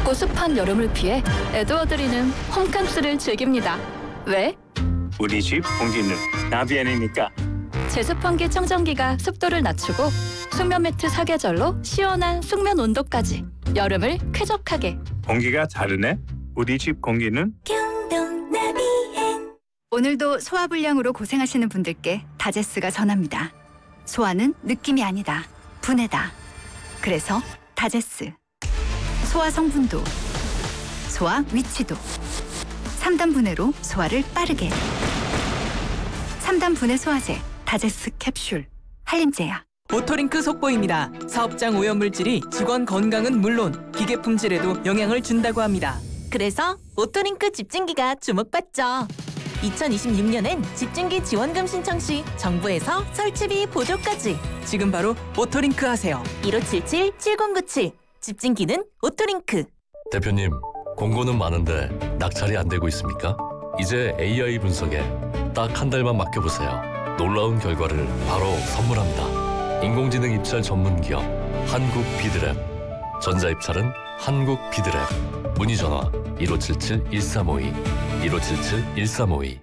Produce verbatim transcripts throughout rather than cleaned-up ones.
덥고 습한 여름을 피해 에드워드리는 홈캉스를 즐깁니다. 왜? 우리 집 공기는 나비아니니까. 제습환기 청정기가 습도를 낮추고 숙면 매트 사계절로 시원한 숙면 온도까지 여름을 쾌적하게. 공기가 다르네. 우리 집 공기는 오늘도 소화불량으로 고생하시는 분들께 다제스가 전합니다. 소화는 느낌이 아니다. 분해다. 그래서 다제스. 소화 성분도, 소화 위치도. 삼 단 분해로 소화를 빠르게. 삼 단 분해 소화제 다제스 캡슐. 한림제야. 오토링크 속보입니다. 사업장 오염물질이 직원 건강은 물론 기계 품질에도 영향을 준다고 합니다. 그래서 오토링크 집진기가 주목받죠. 이천이십육 년엔 집진기 지원금 신청 시 정부에서 설치비 보조까지. 지금 바로 오토링크 하세요. 일오칠칠 칠공구칠. 집진기는 오토링크. 대표님, 공고는 많은데 낙찰이 안 되고 있습니까? 이제 에이아이 분석에 딱 한 달만 맡겨보세요. 놀라운 결과를 바로 선물합니다. 인공지능 입찰 전문 기업 한국 비드랩. 전자입찰은 한국 비드랩. 문의 전화 일오칠칠 일삼오이 일오칠칠 일삼오이.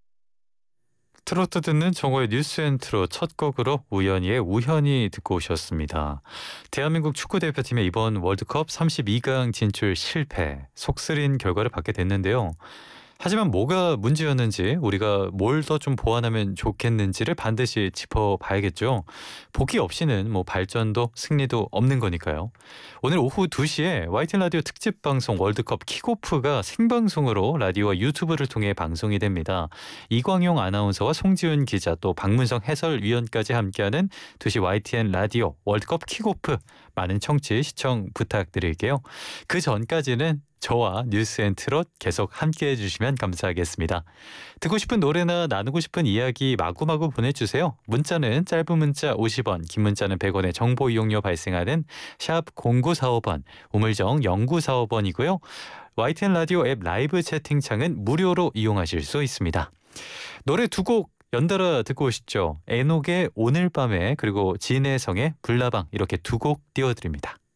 트로트 듣는 정호의 뉴스앤트로 첫 곡으로 우연히의 우현이 듣고 오셨습니다. 대한민국 축구대표팀의 이번 월드컵 삼십이 강 진출 실패, 속쓰린 결과를 받게 됐는데요. 하지만 뭐가 문제였는지, 우리가 뭘 더 좀 보완하면 좋겠는지를 반드시 짚어봐야겠죠. 보기 없이는 뭐 발전도 승리도 없는 거니까요. 오늘 오후 두 시에 와이티엔 라디오 특집 방송 월드컵 킥오프가 생방송으로 라디오와 유튜브를 통해 방송이 됩니다. 이광용 아나운서와 송지훈 기자, 또 박문성 해설위원까지 함께하는 두 시 와이티엔 라디오 월드컵 킥오프, 많은 청취 시청 부탁드릴게요. 그 전까지는 저와 뉴스앤트롯 계속 함께해 주시면 감사하겠습니다. 듣고 싶은 노래나 나누고 싶은 이야기 마구마구 보내주세요. 문자는 짧은 문자 오십 원, 긴 문자는 백 원의 정보 이용료 발생하는 샵 공구사오 번, 우물정 영구사오 번이고요. 와이티엔 라디오 앱 라이브 채팅창은 무료로 이용하실 수 있습니다. 노래 두 곡 연달아 듣고 오시죠. 에녹의 오늘 밤에, 그리고 진혜성의 불나방, 이렇게 두 곡 띄워드립니다.